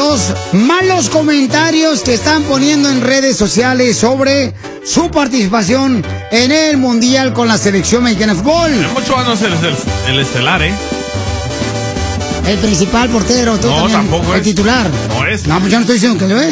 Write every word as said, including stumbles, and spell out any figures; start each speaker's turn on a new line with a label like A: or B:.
A: los malos comentarios que están poniendo en redes sociales sobre su participación en el Mundial con la selección mexicana de fútbol.
B: Mucho no es el, el, el estelar, ¿eh?
A: El principal portero.
B: No,
A: también,
B: tampoco
A: el
B: es.
A: titular.
B: No es.
A: No, pues yo no estoy diciendo que lo es.